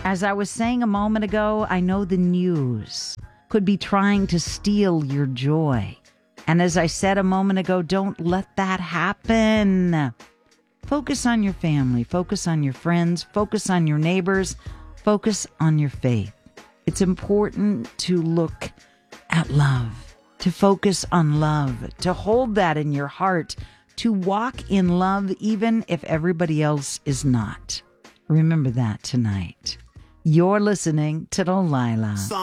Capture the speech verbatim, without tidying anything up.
As I was saying a moment ago, I know the news could be trying to steal your joy. And as I said a moment ago, don't let that happen. Focus on your family, focus on your friends, focus on your neighbors, focus on your faith. It's important to look at love, to focus on love, to hold that in your heart, to walk in love even if everybody else is not. Remember that tonight. You're listening to Delilah.